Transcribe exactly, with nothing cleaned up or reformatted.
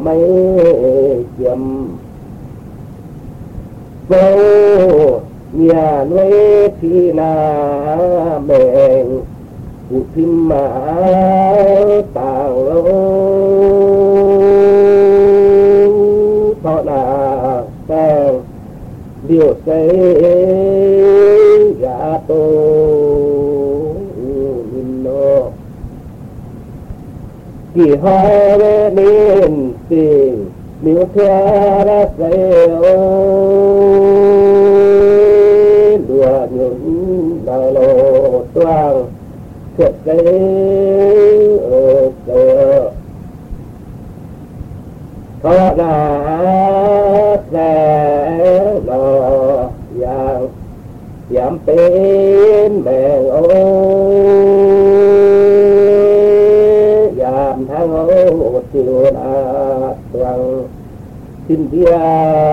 mấy chậm vô nhà nuôi thì là bèn cụ phim mà tàng lâu thọ là bèn điều xây gà tô nhìn nó kỳ hoa lên tình miêu theo ra xây đùa những đào lộ toang thiệt cây ở cửa có là sẽ lò vàng giảm tên bèn ô giảm tháng ô chiều là toàn xin dia